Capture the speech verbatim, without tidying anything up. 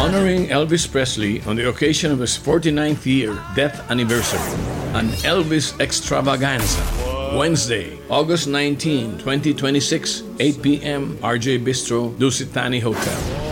honoring Elvis Presley on the occasion of his forty-ninth year death anniversary. An Elvis Extravaganza. Wednesday, August nineteenth, twenty twenty-six, eight p m, R J Bistro, Dusitani Hotel.